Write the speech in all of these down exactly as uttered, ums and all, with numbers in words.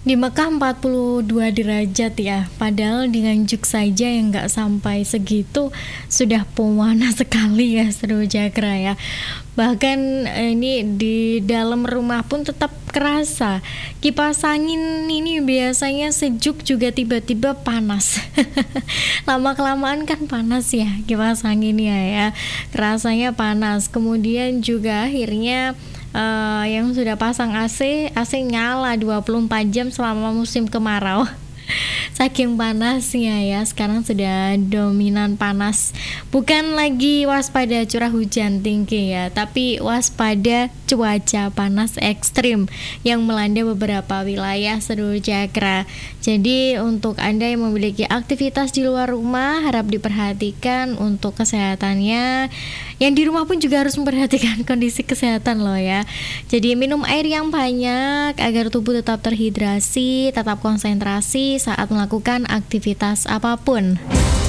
Di Mekah empat puluh dua derajat ya, padahal di Nganjuk saja yang nggak sampai segitu sudah panas sekali ya Seru Jakra ya. Bahkan eh, ini di dalam rumah pun tetap kerasa. Kipas angin ini biasanya sejuk juga tiba-tiba panas. Lama-kelamaan kan panas ya kipas anginnya ya, rasanya panas. Kemudian juga akhirnya Uh, yang sudah pasang A C, A C nyala dua puluh empat jam selama musim kemarau. Saking panasnya ya, sekarang sudah dominan panas. Bukan lagi waspada curah hujan tinggi ya, tapi waspada cuaca panas ekstrim yang melanda beberapa wilayah Seru Jakra. Jadi untuk Anda yang memiliki aktivitas di luar rumah, harap diperhatikan untuk kesehatannya. Yang di rumah pun juga harus memperhatikan kondisi kesehatan loh ya. Jadi minum air yang banyak agar tubuh tetap terhidrasi, tetap konsentrasi saat melakukan aktivitas apapun.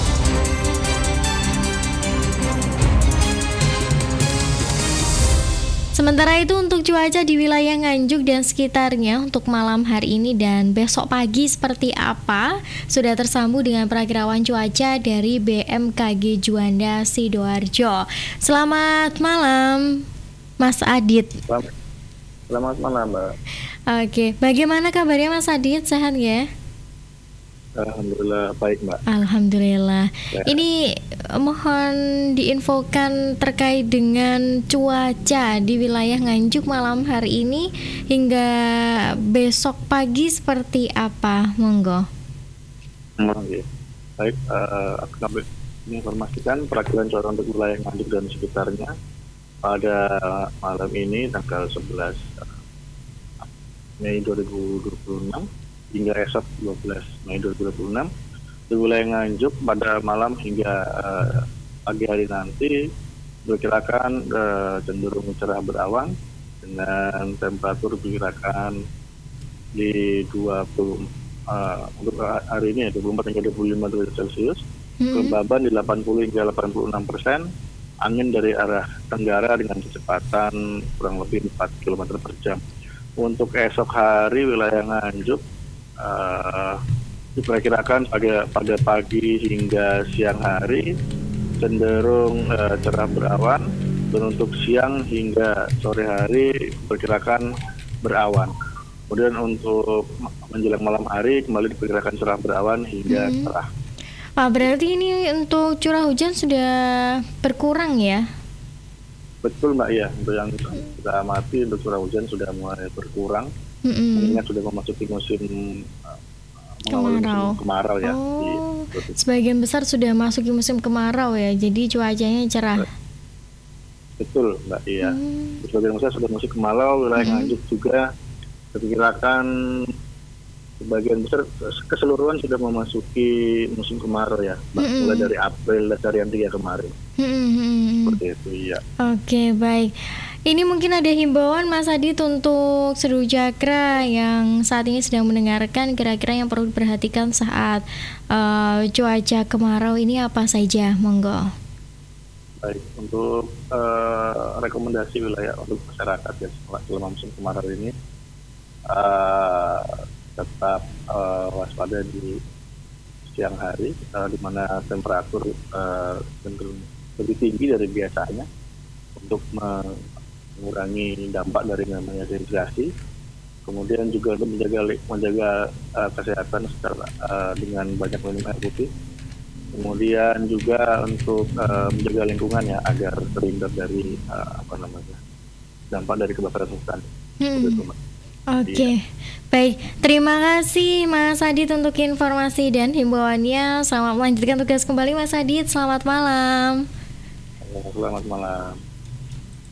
Sementara itu untuk cuaca di wilayah Nganjuk dan sekitarnya untuk malam hari ini dan besok pagi seperti apa? Sudah tersambung dengan perakirawan cuaca dari B M K G Juanda Sidoarjo. Selamat malam, Mas Adit. Selamat, selamat malam, Mbak. Oke, bagaimana kabarnya Mas Adit? Sehat ya? Alhamdulillah baik, Mbak. Alhamdulillah. Ya. Ini mohon diinfokan terkait dengan cuaca di wilayah Nganjuk malam hari ini hingga besok pagi seperti apa, monggo. Oke. Baik, uh, aku informasikan perakiraan cuaca untuk wilayah Nganjuk dan sekitarnya pada malam ini tanggal sebelas Mei dua ribu dua puluh enam hingga esok dua belas Mei dua ribu dua puluh enam di wilayah Nganjuk pada malam hingga uh, pagi hari nanti diperkirakan uh, cenderung cerah berawan dengan temperatur diperkirakan di dua puluh uh, untuk hari ini ya dua puluh empat hingga dua puluh lima derajat Celcius, hmm. kelembaban di delapan puluh hingga delapan puluh enam persen, angin dari arah tenggara dengan kecepatan kurang lebih empat kilometer per jam. Untuk esok hari wilayah Nganjuk Uh, diperkirakan pada pada pagi hingga siang hari cenderung uh, cerah berawan, dan untuk siang hingga sore hari diperkirakan berawan. Kemudian untuk menjelang malam hari kembali diperkirakan cerah berawan hingga hmm. cerah. Pak, berarti ini untuk curah hujan sudah berkurang ya? Betul, Mbak, ya. Untuk yang sudah amati untuk curah hujan sudah mulai berkurang. Mengingat sudah memasuki musim uh, kemarau. Musim kemarau ya. Oh, di, sebagian besar sudah masuk musim kemarau ya. Jadi cuacanya cerah. Betul, Mbak. Iya. Hmm. Sebagian besar sudah musim kemarau. Wilayah hmm. Nganjuk juga diperkirakan sebagian besar keseluruhan sudah memasuki musim kemarau ya. Mbak. Hmm. Mulai dari April dari yang tiga kemarin. Hmm. Seperti itu ya. Oke, baik. Ini mungkin ada himbauan Mas Adit untuk Seru Jakra yang saat ini sedang mendengarkan, kira-kira yang perlu diperhatikan saat uh, cuaca kemarau ini apa saja, monggo. Baik, untuk uh, rekomendasi wilayah untuk masyarakat ya selama musim kemarau ini uh, tetap uh, waspada di siang hari, uh, di mana temperatur uh, cenderung lebih tinggi dari biasanya untuk me- mengurangi dampak dari namanya dehidrasi, kemudian juga untuk menjaga menjaga uh, kesehatan secara uh, dengan banyak minum air putih, kemudian juga untuk uh, menjaga lingkungan ya agar terhindar dari uh, apa namanya dampak dari kebakaran hutan. Hmm. Oke, okay. Baik, terima kasih Mas Adit untuk informasi dan himbauannya. Selamat melanjutkan tugas kembali Mas Adit. Selamat malam. Selamat malam.